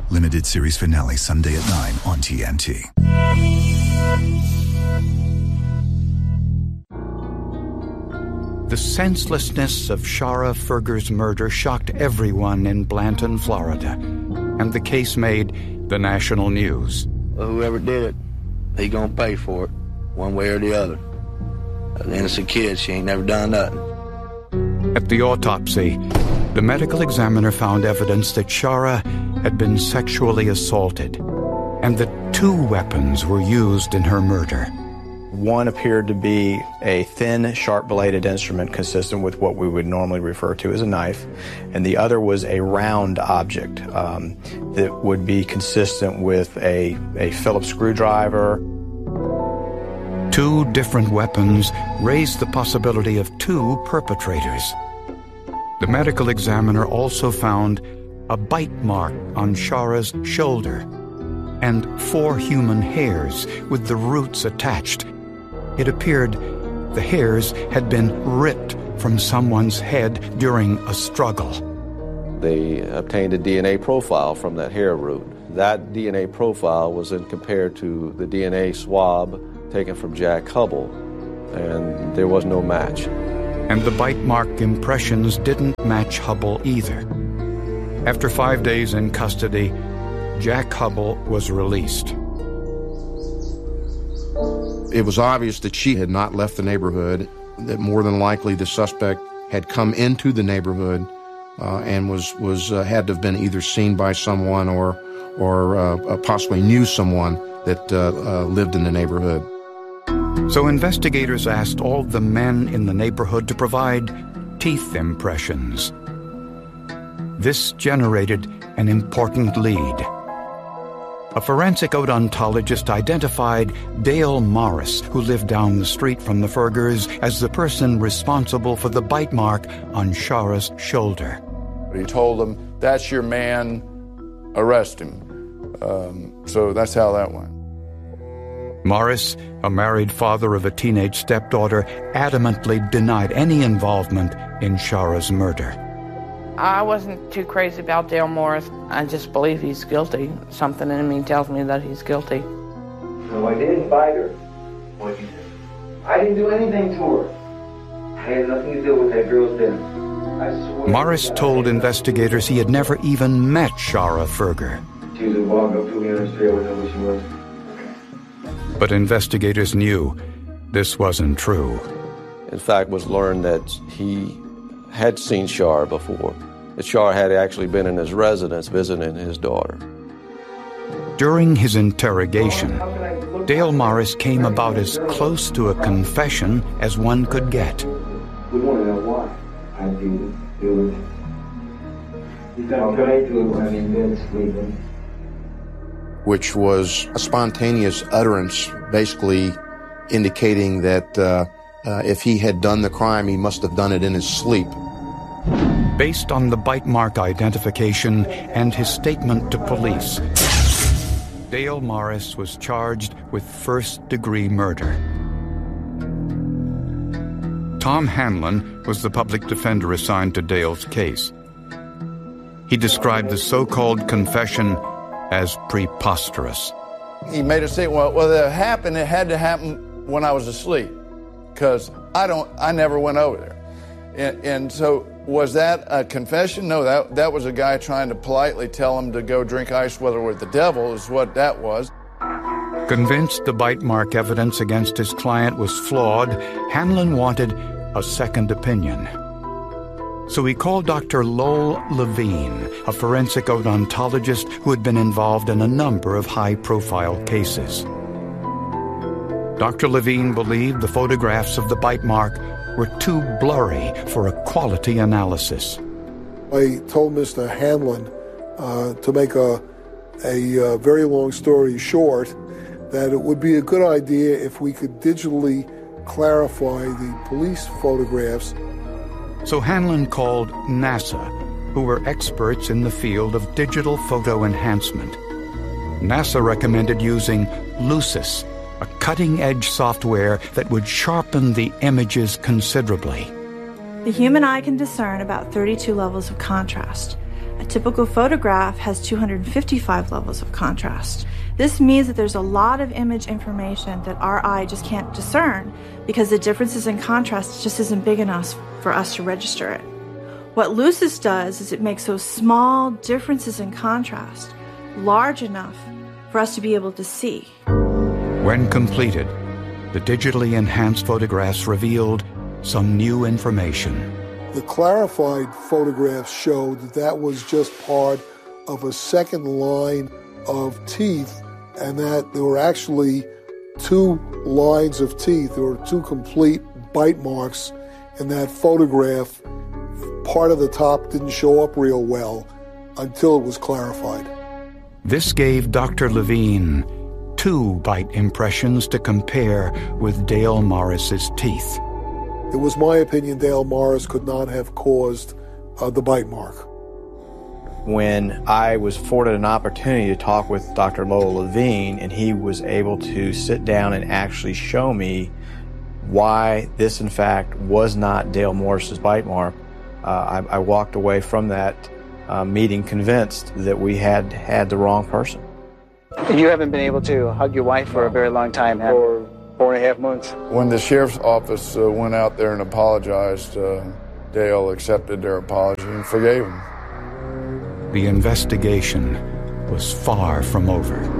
Limited series finale Sunday at 9 on TNT. The senselessness of Shara Furger's murder shocked everyone in Blanton, Florida, and the case made the national news. Well, whoever did it, he gonna pay for it, one way or the other. An innocent kid, she ain't never done nothing. At the autopsy, the medical examiner found evidence that Shara had been sexually assaulted, and that 2 weapons were used in her murder. One appeared to be a thin, sharp-bladed instrument consistent with what we would normally refer to as a knife, and the other was a round object that would be consistent with a Phillips screwdriver. 2 different weapons raised the possibility of 2 perpetrators. The medical examiner also found a bite mark on Shara's shoulder and 4 human hairs with the roots attached. It appeared the hairs had been ripped from someone's head during a struggle. They obtained a DNA profile from that hair root. That DNA profile was then compared to the DNA swab taken from Jack Hubble, and there was no match. And the bite mark impressions didn't match Hubble either. After 5 days in custody, Jack Hubble was released. It was obvious that she had not left the neighborhood, that more than likely the suspect had come into the neighborhood and was had to have been either seen by someone or possibly knew someone that lived in the neighborhood. So investigators asked all the men in the neighborhood to provide teeth impressions. This generated an important lead. A forensic odontologist identified Dale Morris, who lived down the street from the Furgers, as the person responsible for the bite mark on Shara's shoulder. He told them, "That's your man, arrest him." So that's how that went. Morris, a married father of a teenage stepdaughter, adamantly denied any involvement in Shara's murder. I wasn't too crazy about Dale Morris. I just believe he's guilty. Something in me tells me that he's guilty. No, I didn't fight her. What'd you do? I didn't do anything to her. I had nothing to do with that girl's dinner. Morris told investigators he had never even met Shara Furger. She was walking up to me on the street. I wouldn't know who she was. But investigators knew this wasn't true. In fact, it was learned that he had seen Shara before, that Shara had actually been in his residence visiting his daughter. During his interrogation, Dale Morris came about as close to a confession as one could get. We want to know why I did it. How could I do it when I've been sleeping? Which was a spontaneous utterance, basically indicating that if he had done the crime, he must have done it in his sleep. Based on the bite mark identification and his statement to police, Dale Morris was charged with first-degree murder. Tom Hanlon was the public defender assigned to Dale's case. He described the so-called confession as preposterous. He made us say, well, it happened. It had to happen when I was asleep, because I never went over there. And so was that a confession? No, that was a guy trying to politely tell him to go drink ice water with the devil is what that was. Convinced the bite mark evidence against his client was flawed, Hanlon wanted a second opinion. So he called Dr. Lowell Levine, a forensic odontologist who had been involved in a number of high-profile cases. Dr. Levine believed the photographs of the bite mark were too blurry for a quality analysis. I told Mr. Hanlon to make a very long story short, that it would be a good idea if we could digitally clarify the police photographs. So Hanlon called NASA, who were experts in the field of digital photo enhancement. NASA recommended using Lucis, a cutting-edge software that would sharpen the images considerably. The human eye can discern about 32 levels of contrast. A typical photograph has 255 levels of contrast. This means that there's a lot of image information that our eye just can't discern because the differences in contrast just isn't big enough for us to register it. What Lucis does is it makes those small differences in contrast large enough for us to be able to see. When completed, the digitally enhanced photographs revealed some new information. The clarified photographs showed that that was just part of a second line of teeth, and that there were actually 2 lines of teeth. There were 2 complete bite marks in that photograph. Part of the top didn't show up real well until it was clarified. This gave Dr. Levine 2 bite impressions to compare with Dale Morris's teeth. It was my opinion Dale Morris could not have caused the bite mark. When I was afforded an opportunity to talk with Dr. Lowell Levine, and he was able to sit down and actually show me why this, in fact, was not Dale Morris's bite mark, I walked away from that meeting convinced that we had the wrong person. You haven't been able to hug your wife for a very long time, have you? 4.5 months. When the sheriff's office went out there and apologized, Dale accepted their apology and forgave him. The investigation was far from over.